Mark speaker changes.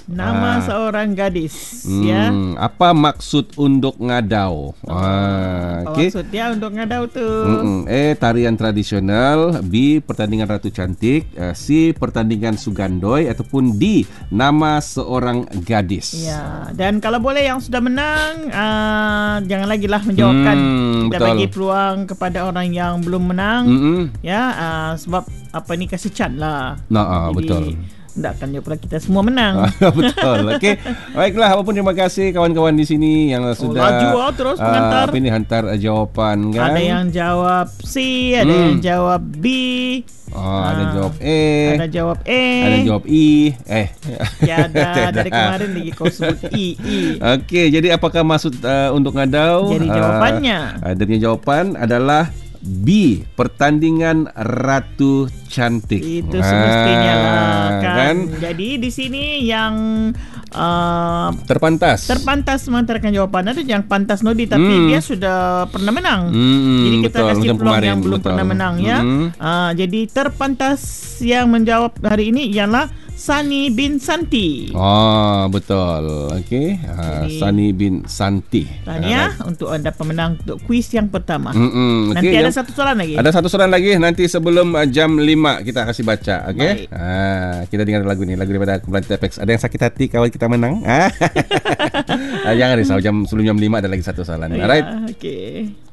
Speaker 1: Nama seorang gadis. Ya.
Speaker 2: Apa maksud unduk ngadau?
Speaker 1: Apa maksud dia unduk ngadau tu?
Speaker 2: A. Tarian tradisional. B. Pertandingan Ratu Cantik. C. Pertandingan Sugandoi. Ataupun D. Nama seorang gadis.
Speaker 1: Ya. Dan kalau boleh yang sudah menang, jangan lagi lah menjawabkan. Kita bagi peluang kepada orang yang belum menang. Ya. Sebab apa ni, kasih chance lah.
Speaker 2: Betul.
Speaker 1: Takkan je pula kita semua menang.
Speaker 2: Betul. Okey. Baiklah, apapun terima kasih kawan-kawan di sini yang sudah
Speaker 1: laju terus mengantar.
Speaker 2: Hantar jawapan kan.
Speaker 1: Ada yang jawab C, ada yang jawab B.
Speaker 2: Ada jawab A.
Speaker 1: Ada jawab A.
Speaker 2: Ada jawab E.
Speaker 1: Tiada. Dari kemarin lagi kau sebut E.
Speaker 2: Okey, jadi apakah maksud untuk ngadau?
Speaker 1: Jadi jawapannya.
Speaker 2: Dia punya jawapan adalah B. Pertandingan Ratu Cantik.
Speaker 1: Itu semestinya lah kan. Jadi di sini yang terpantas mengantarkan jawapan ada yang pantas Nodi, tapi dia sudah pernah menang. Jadi kita kasih peluang yang belum pernah menang ya. Jadi terpantas yang menjawab hari ini ialah Sani bin Santi.
Speaker 2: Betul. Okey. Sani bin Santi.
Speaker 1: Tahniah untuk anda pemenang untuk kuis yang pertama. Nanti ada satu soalan lagi.
Speaker 2: Ada satu soalan lagi nanti sebelum jam 5 kita kasih baca. Okey. Kita dengar lagu ni, lagu daripada Kumpulan Tepex. Ada yang sakit hati kawan kita menang. Jangan risau, sebelum jam 5 ada lagi satu soalan. Alright.
Speaker 1: Okey.